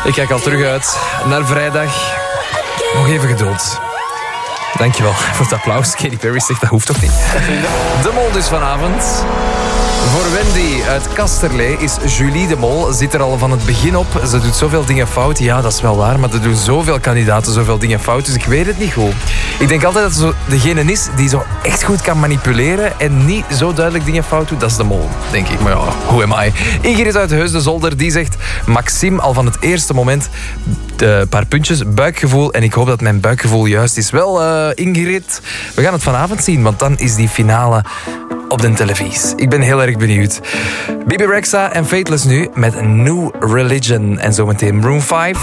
Ik kijk al terug uit naar vrijdag. Nog even geduld. Dankjewel voor het applaus. Katy Perry zegt, dat hoeft toch niet. De Mol dus vanavond. Voor Wendy uit Kasterlee is Julie de Mol. Zit er al van het begin op. Ze doet zoveel dingen fout. Ja, dat is wel waar. Maar er doen zoveel kandidaten zoveel dingen fout. Dus ik weet het niet goed. Ik denk altijd dat ze degene is die zo echt goed kan manipuleren. En niet zo duidelijk dingen fout doet. Dat is de Mol, denk ik. Maar ja, who am I? Ingrid uit Heus de Zolder, die zegt... Maxime, al van het eerste moment... Een paar puntjes, buikgevoel. En ik hoop dat mijn buikgevoel juist is. Wel, Ingrid, we gaan het vanavond zien. Want dan is die finale op de televisie. Ik ben heel erg benieuwd. Bibi Rexha en Fateless nu met New Religion. En zometeen Room 5.